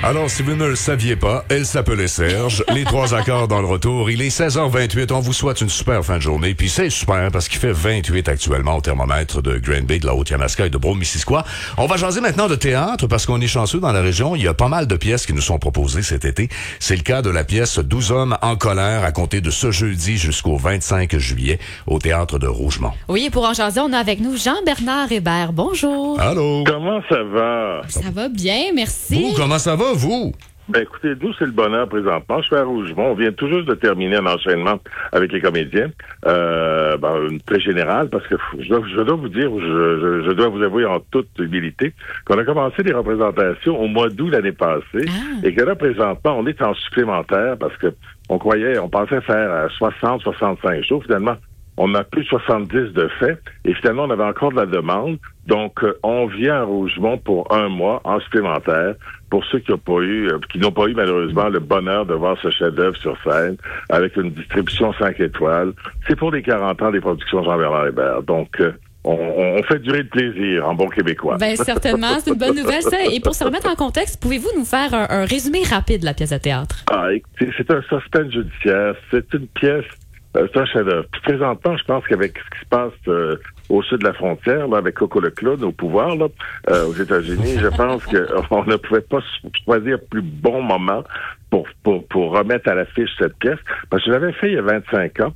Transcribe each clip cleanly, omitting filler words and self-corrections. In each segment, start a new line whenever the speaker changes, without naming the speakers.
Alors, si vous ne le saviez pas, elle s'appelait Serge. Les trois accords dans le retour. Il est 16h28. On vous souhaite une super fin de journée. Puis c'est super parce qu'il fait 28 actuellement au thermomètre de Green Bay, de la Haute-Yamaska et de Brome-Missisquoi. On va jaser maintenant de théâtre parce qu'on est chanceux dans la région. Il y a pas mal de pièces qui nous sont proposées cet été. C'est le cas de la pièce 12 hommes en colère à compter de ce jeudi jusqu'au 25 juillet au théâtre de Rougemont.
Oui, et pour en jaser, on a avec nous Jean-Bernard Hébert. Bonjour.
Allô?
Comment ça va?
Ça va bien, merci.
Vous, comment ça va, vous?
Ben écoutez, d'où c'est le bonheur présentement. Je suis à Rougemont. On vient tout juste de terminer un enchaînement avec les comédiens. Une très générale, parce que je dois vous dire, je dois vous avouer en toute humilité, qu'on a commencé les représentations au mois d'août l'année passée, et que là, présentement, on est en supplémentaire, parce que on pensait faire 60-65 jours. Finalement, on a plus de 70 de fait, et finalement, on avait encore de la demande. Donc, on vient à Rougemont pour un mois en supplémentaire pour ceux qui n'ont pas eu malheureusement le bonheur de voir ce chef-d'œuvre sur scène avec une distribution 5 étoiles. C'est pour les 40 ans des productions Jean-Bernard Hébert. Donc, on fait durer le plaisir en bon québécois.
Ben certainement, c'est une bonne nouvelle ça. Et pour se remettre en contexte, pouvez-vous nous faire un résumé rapide de la pièce de théâtre?
Écoutez, c'est un suspense judiciaire. C'est une pièce. C'est un chef-d'œuvre. Puis présentement, je pense qu'avec ce qui se passe au sud de la frontière, là, avec Coco le clown au pouvoir, là, aux États-Unis, je pense qu'on ne pouvait pas choisir plus bon moment pour remettre à l'affiche cette pièce. Parce que je l'avais fait il y a 25 ans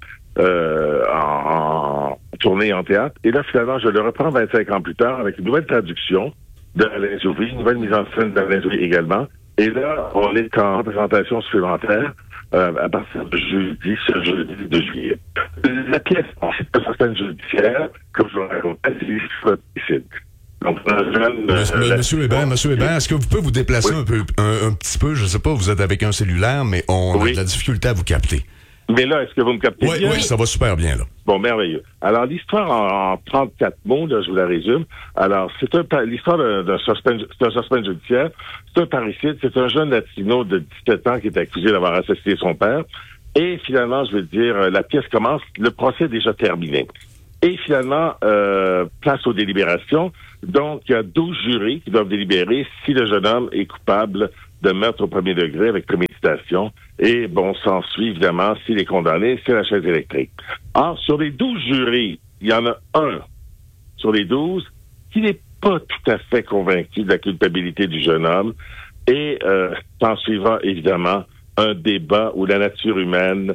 en tournée en théâtre. Et là, finalement, je le reprends 25 ans plus tard avec une nouvelle traduction d'Alain Jouvy, une nouvelle mise en scène d'Alain Jouvy également. Et là, on est en représentation supplémentaire à partir de ce jeudi de juillet. La pièce, c'est un suspense judiciaire, comme je vous le racontais, c'est donc,
Monsieur Hébert, est-ce que vous pouvez vous déplacer un petit peu? Je sais pas, vous êtes avec un cellulaire, mais on a de la difficulté à vous capter.
Mais là, est-ce que vous me captez bien?
Oui, ça va super bien, là.
Bon, merveilleux. Alors, l'histoire en 34 mots, là, je vous la résume. Alors, l'histoire d'un suspense judiciaire. C'est un parricide. C'est un jeune latino de 17 ans qui est accusé d'avoir assassiné son père. Et finalement, je veux dire, la pièce commence. Le procès est déjà terminé. Et finalement, place aux délibérations. Donc, il y a 12 jurys qui doivent délibérer si le jeune homme est coupable de meurtre au premier degré avec préméditation. Et bon, s'ensuit évidemment, s'il est condamné, c'est la chaise électrique. Or, sur les 12 jurys, il y en a un sur les 12 qui n'est pas tout à fait convaincu de la culpabilité du jeune homme. Et s'en suivra évidemment un débat où la nature humaine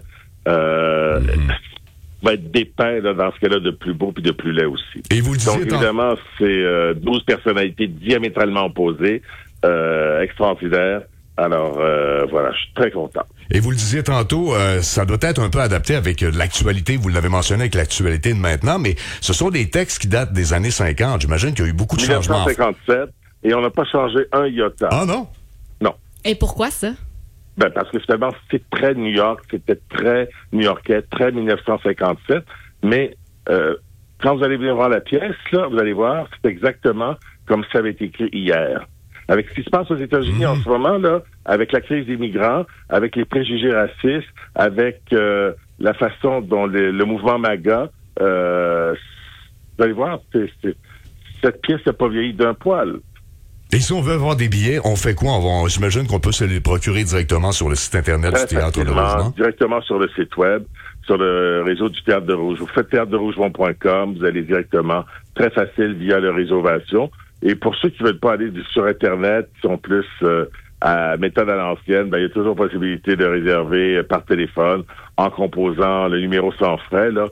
va être dépeinte dans ce cas-là de plus beau puis de plus laid aussi.
Et vous le disiez.
Donc évidemment, c'est 12 personnalités diamétralement opposées, extraordinaires. Alors, voilà, je suis très content.
Et vous le disiez tantôt, ça doit être un peu adapté avec l'actualité, vous l'avez mentionné avec l'actualité de maintenant, mais ce sont des textes qui datent des années 50. J'imagine qu'il y a eu beaucoup de changements.
1957, et on n'a pas changé un iota.
Ah non?
Non.
Et pourquoi ça?
Ben, parce que finalement, c'est très New York, c'était très new-yorkais, très 1957, mais quand vous allez venir voir la pièce, là, vous allez voir, c'est exactement comme ça avait été écrit hier. Avec ce qui se passe aux États-Unis en ce moment, là, avec la crise des migrants, avec les préjugés racistes, avec la façon dont le mouvement MAGA, vous allez voir, cette pièce n'a pas vieilli d'un poil.
Et si on veut avoir des billets, on fait quoi? J'imagine qu'on peut se les procurer directement sur le site Internet du Théâtre de Rougemont.
Directement sur le site web, sur le réseau du Théâtre de Rougemont. Vous faites théâtre-de-rougemont.com, vous allez directement, très facile, via le réservation. Et pour ceux qui veulent pas aller sur Internet, qui sont plus à méthode à l'ancienne, ben il y a toujours possibilité de réserver par téléphone en composant le numéro sans frais, là,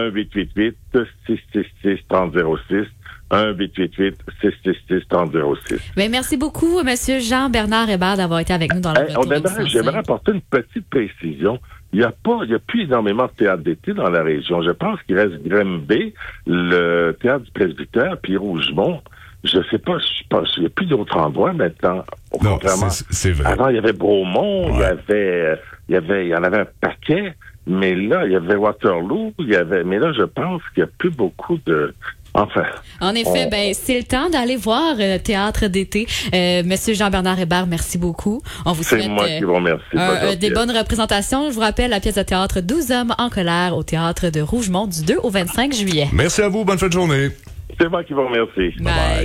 1-888-666-3006. 1-888-666-3006.
Ben, merci beaucoup, Monsieur Jean-Bernard Hébert, d'avoir été avec nous dans le retour.
J'aimerais apporter une petite précision. Il y a plus énormément de théâtre d'été dans la région. Je pense qu'il reste Grimby, le théâtre du Presbytère, puis Rougemont. Je sais pas, il n'y a plus d'autres endroits maintenant.
Non, c'est vrai.
Avant, il y avait Bromont, il y en avait un paquet, mais là, il y avait Waterloo, mais là, je pense qu'il n'y a plus beaucoup de... Enfin.
En effet, c'est le temps d'aller voir Théâtre d'été. Monsieur Jean-Bernard Hébert, merci beaucoup. On vous souhaite
c'est moi qui vous remercie.
des bonnes représentations. Je vous rappelle la pièce de théâtre 12 hommes en colère au Théâtre de Rougemont du 2 au 25 juillet.
Merci à vous. Bonne fin de journée.
C'est moi qui vous remercie.
Bye.